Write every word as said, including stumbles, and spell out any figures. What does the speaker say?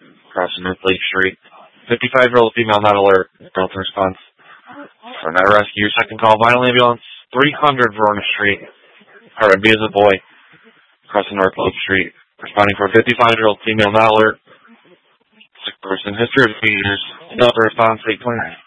crossing North Lake Street. fifty-five-year-old female not alert. Delta response. For night rescue, second call, vital ambulance, three hundred Verona Street. Heart and B as a boy. Crossing North Lake Street. Responding for a fifty-five-year-old female not alert. Sick person, history of seizures. Delta response, eight twenty-nine.